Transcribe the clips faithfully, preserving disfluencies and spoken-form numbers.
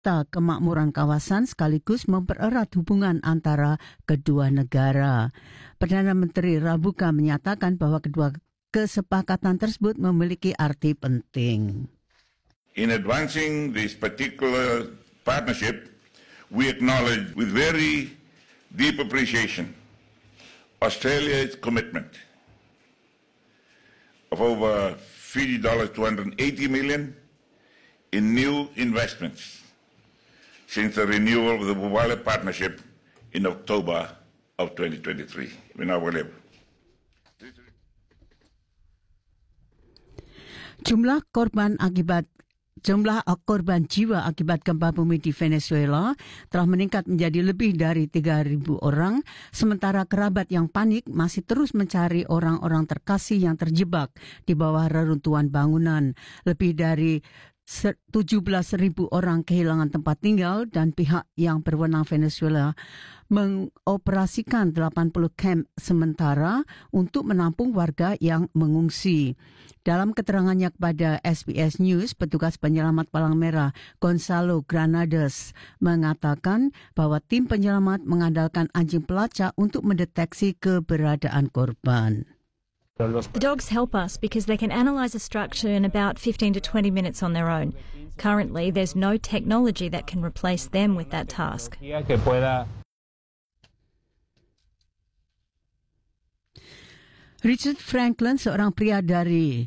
Peta Kemakmuran Kawasan sekaligus mempererat hubungan antara kedua negara. Perdana Menteri Rabuka menyatakan bahwa kedua kesepakatan tersebut memiliki arti penting. In advancing this particular partnership, we acknowledge with very deep appreciation Australia's commitment of over Fiji dollars two hundred eighty million in new investments since the renewal of the Bubale Partnership in October of twenty twenty-three. We now will live. Jumlah korban akibat Jumlah korban jiwa akibat gempa bumi di Venezuela telah meningkat menjadi lebih dari tiga ribu orang, sementara kerabat yang panik masih terus mencari orang-orang terkasih yang terjebak di bawah reruntuhan bangunan. Lebih dari tujuh belas ribu orang kehilangan tempat tinggal dan pihak yang berwenang Venezuela mengoperasikan delapan puluh kamp sementara untuk menampung warga yang mengungsi. Dalam keterangannya kepada S B S News, petugas penyelamat Palang Merah Gonzalo Granados mengatakan bahwa tim penyelamat mengandalkan anjing pelacak untuk mendeteksi keberadaan korban. The dogs help us because they can analyse a structure in about fifteen to twenty minutes on their own. Currently, there's no technology that can replace them with that task. Richard Franklin, seorang pria dari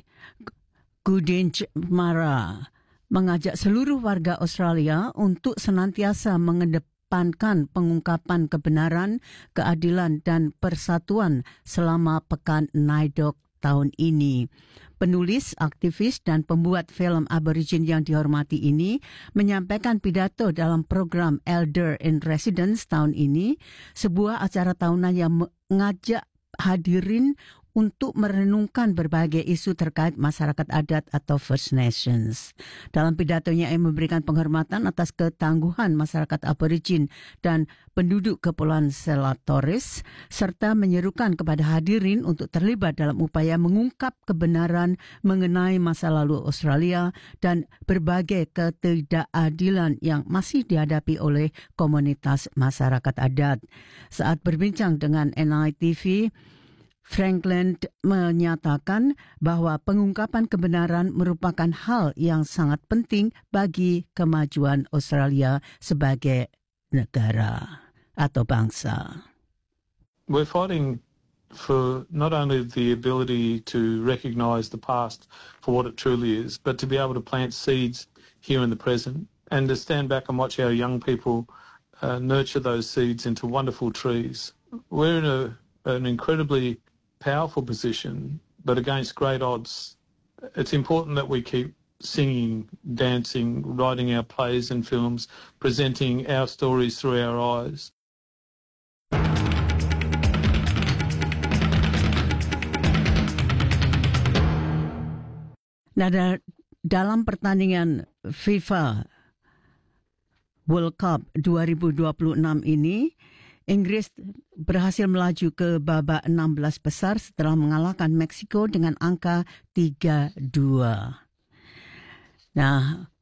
Gudinjmara, mengajak seluruh warga Australia untuk senantiasa mengedepankan pengungkapan kebenaran, keadilan dan persatuan selama Pekan Nayadok tahun ini. Penulis, aktivis dan pembuat film Aborigin yang dihormati ini menyampaikan pidato dalam program Elder in Residence tahun ini, sebuah acara tahunan yang mengajak hadirin untuk merenungkan berbagai isu terkait masyarakat adat atau First Nations. Dalam pidatonya, ia memberikan penghormatan atas ketangguhan masyarakat Aborigin dan penduduk Kepulauan Selat Torres, serta menyerukan kepada hadirin untuk terlibat dalam upaya mengungkap kebenaran mengenai masa lalu Australia dan berbagai ketidakadilan yang masih dihadapi oleh komunitas masyarakat adat. Saat berbincang dengan N I T V, Franklin menyatakan bahwa pengungkapan kebenaran merupakan hal yang sangat penting bagi kemajuan Australia sebagai negara atau bangsa. We're fighting for not only the ability to recognise the past for what it truly is, but to be able to plant seeds here in the present and to stand back and watch our young people uh, nurture those seeds into wonderful trees. We're in a, an incredibly powerful position, but against great odds. It's important that we keep singing, dancing, writing our plays and films, presenting our stories through our eyes. Nah, dalam pertandingan FIFA World Cup dua ribu dua puluh enam ini, Inggris berhasil melaju ke babak enam belas besar setelah mengalahkan Meksiko dengan angka tiga dua. Nah,